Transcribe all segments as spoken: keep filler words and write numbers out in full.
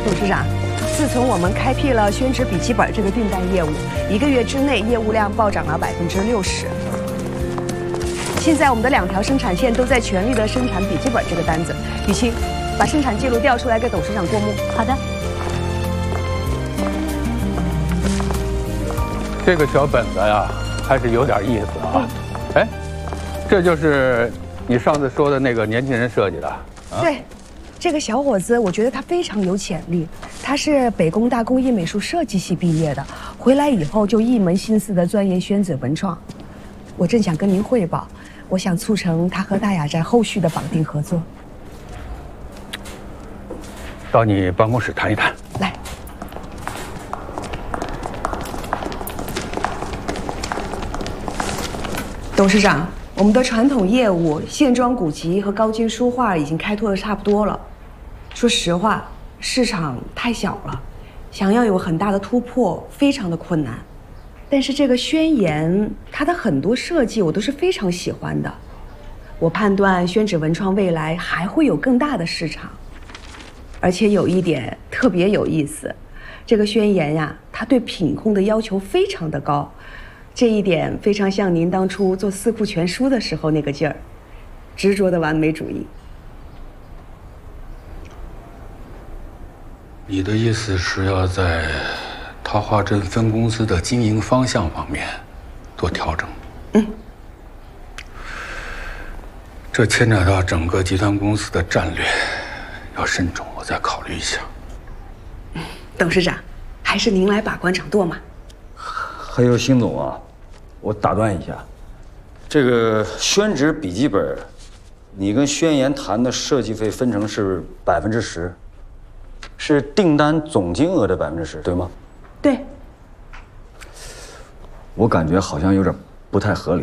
董事长，自从我们开辟了宣纸笔记本这个订单业务，一个月之内业务量暴涨了百分之六十。现在我们的两条生产线都在全力的生产笔记本这个单子。雨欣，把生产记录调出来给董事长过目。 好的。 这个小本子呀，还是有点意思啊。哎，这就是你上次说的那个年轻人设计的。啊、 对。 这个小伙子，我觉得他非常有潜力。他是北工大工艺美术设计系毕业的，回来以后就一门心思的钻研宣纸文创。我正想跟您汇报，我想促成他和大雅寨后续的绑定合作。 到你办公室谈一谈。 来。董事长，我们的传统业务线装古籍和高阶书画已经开拓的差不多了。 说实话，市场太小了，想要有很大的突破非常的困难。但是这个宣言，它的很多设计我都是非常喜欢的。我判断宣纸文创未来还会有更大的市场。而且有一点特别有意思，这个宣言呀，它对品控的要求非常的高，这一点非常像您当初做《四库全书》的时候那个劲儿，执着的完美主义。 你的意思是要在桃花镇分公司的经营方向方面做调整？嗯，这牵扯到整个集团公司的战略，要慎重，我再考虑一下。 董事长，还是您来把关掌舵嘛。 还有辛总啊，我打断一下，这个宣纸笔记本，你跟宣言谈的设计费分成是百分之十。 是订单总金额的百分之十，对吗？ 对。 我感觉好像有点不太合理。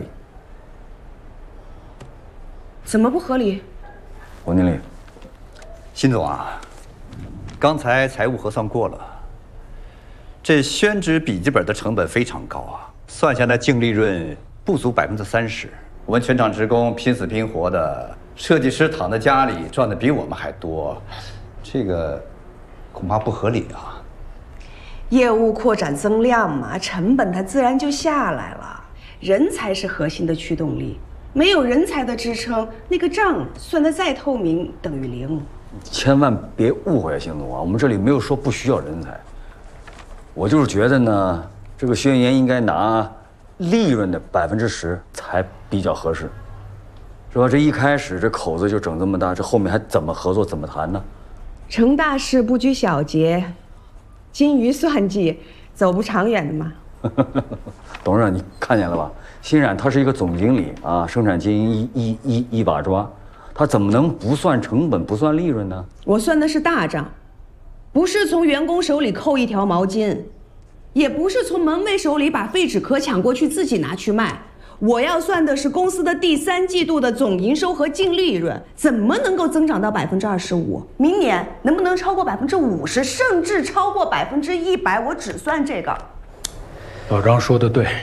怎么不合理？ 王经理， 辛总啊，刚才财务核算过了，这宣纸笔记本的成本非常高啊，算下来净利润不足百分之三十。我们全厂职工拼死拼活的，设计师躺在家里赚的比我们还多，这个。 恐怕不合理啊！ 业务扩展增量嘛，成本它自然就下来了。人才是核心的驱动力，没有人才的支撑，那个账算得再透明等于零。 千万别误会啊，邢总啊，我们这里没有说不需要人才。我就是觉得呢，这个宣言应该拿利润的百分之十才比较合适，是吧？这一开始这口子就整这么大，这后面还怎么合作怎么谈呢？ 成大事不拘小节，精于算计，走不长远的嘛。 董事长，你看见了吧？欣冉他是一个总经理啊，生产经营一一一一把抓，他怎么能不算成本、不算利润呢？ 我算的是大账，不是从员工手里扣一条毛巾，也不是从门卫手里把废纸壳抢过去自己拿去卖。 我要算的是公司的第三季度的总营收和净利润，怎么能够增长到百分之二十五？明年能不能超过百分之五十，甚至超过百分之一百？我只算这个。 老张说的对，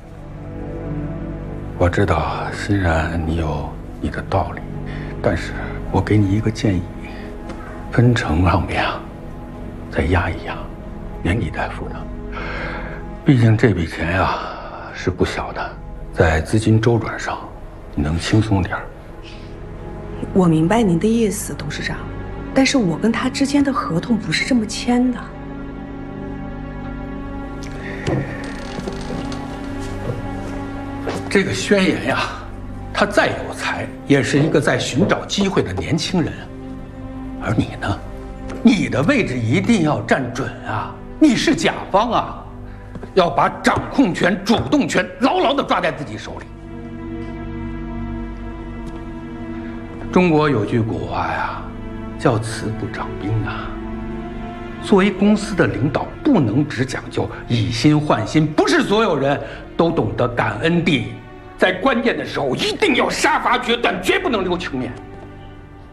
我知道欣然你有你的道理，但是我给你一个建议，分成上面啊，再压一压，年底再付的。毕竟这笔钱呀是不小的。 在资金周转上，你能轻松点儿。 我明白您的意思，董事长，但是我跟他之间的合同不是这么签的。 这个宣言呀，他再有才，也是一个在寻找机会的年轻人，而你呢，你的位置一定要站准啊！你是甲方啊！ 要把掌控权、主动权牢牢地抓在自己手里。中国有句古话呀，叫“慈不掌兵”啊。作为公司的领导，不能只讲究以心换心，不是所有人都懂得感恩地，在关键的时候一定要杀伐决断，绝不能留情面。